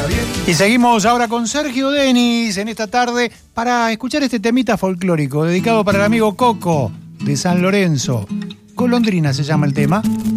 Y seguimos ahora con Sergio Denis en esta tarde para escuchar este temita folclórico dedicado para el amigo Coco de San Lorenzo. Golondrina se llama el tema.